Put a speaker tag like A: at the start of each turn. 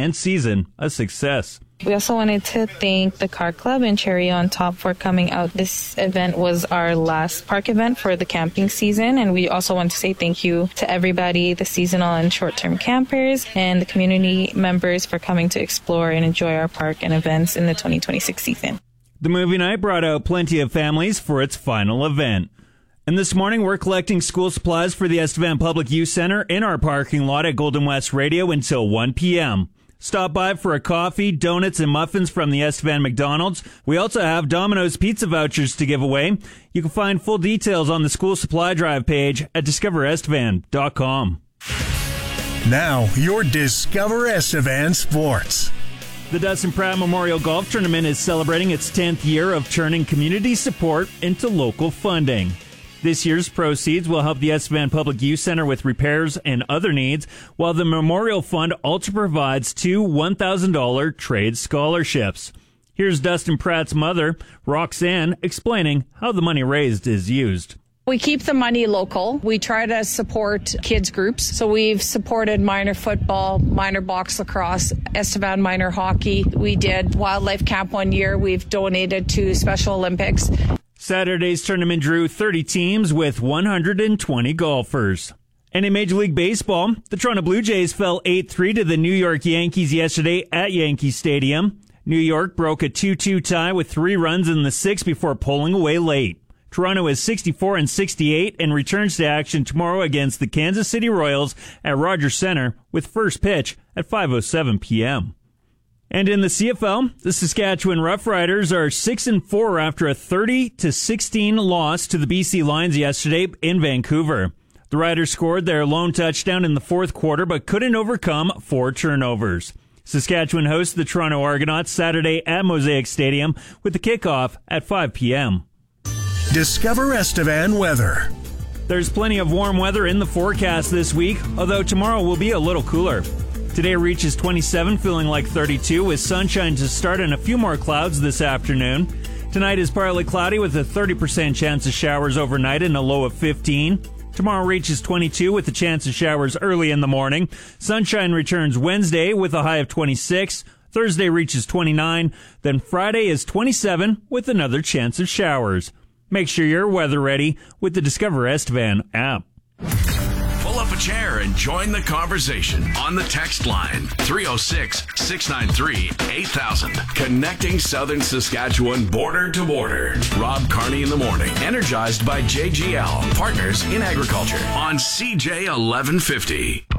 A: and season a success.
B: We also wanted to thank the Car Club and Cherry on Top for coming out. This event was our last park event for the camping season, and we also want to say thank you to everybody, the seasonal and short-term campers, and the community members for coming to explore and enjoy our park and events in the 2026 season.
A: The movie night brought out plenty of families for its final event. And this morning, we're collecting school supplies for the Estevan Public Youth Center in our parking lot at Golden West Radio until 1 p.m. Stop by for a coffee, donuts, and muffins from the Estevan McDonald's. We also have Domino's pizza vouchers to give away. You can find full details on the school supply drive page at discoverestevan.com.
C: Now, your Discover Estevan Sports.
A: The Dustin Pratt Memorial Golf Tournament is celebrating its 10th year of turning community support into local funding. This year's proceeds will help the Estevan Public Youth Center with repairs and other needs, while the Memorial Fund also provides 2 $1,000 trade scholarships. Here's Dustin Pratt's mother, Roxanne, explaining how the money raised is used.
D: We keep the money local. We try to support kids groups. So we've supported minor football, minor box lacrosse, Estevan minor hockey. We did wildlife camp one year. We've donated to Special Olympics.
A: Saturday's tournament drew 30 teams with 120 golfers. And in Major League Baseball, the Toronto Blue Jays fell 8-3 to the New York Yankees yesterday at Yankee Stadium. New York broke a 2-2 tie with 3 runs in the 6th before pulling away late. Toronto is 64-68 and returns to action tomorrow against the Kansas City Royals at Rogers Center with first pitch at 5:07 p.m. And in the CFL, the Saskatchewan Roughriders are 6-4 after a 30-16 loss to the BC Lions yesterday in Vancouver. The Riders scored their lone touchdown in the fourth quarter but couldn't overcome 4 turnovers. Saskatchewan hosts the Toronto Argonauts Saturday at Mosaic Stadium with the kickoff at 5 p.m.
C: Discover Estevan weather.
A: There's plenty of warm weather in the forecast this week, although tomorrow will be a little cooler. Today reaches 27, feeling like 32, with sunshine to start and a few more clouds this afternoon. Tonight is partly cloudy with a 30% chance of showers overnight and a low of 15. Tomorrow reaches 22 with a chance of showers early in the morning. Sunshine returns Wednesday with a high of 26. Thursday reaches 29. Then Friday is 27 with another chance of showers. Make sure you're weather ready with the Discover Estevan app.
E: Pull up a chair and join the conversation on the text line 306-693-8000. Connecting Southern Saskatchewan border to border. Rob Carney in the morning. Energized by JGL, partners in agriculture on CJ 1150.